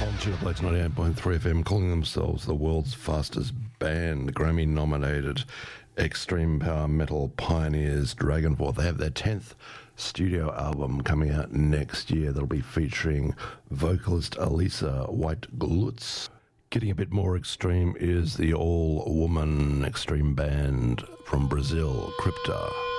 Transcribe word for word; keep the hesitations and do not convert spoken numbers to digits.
On Tuner Blades ninety-eight point three F M, calling themselves the world's fastest band, Grammy-nominated extreme power metal pioneers Dragonforth. They have their tenth studio album coming out next year that'll be featuring vocalist Elisa White-Glutz. Getting a bit more extreme is the all-woman extreme band from Brazil, Crypta.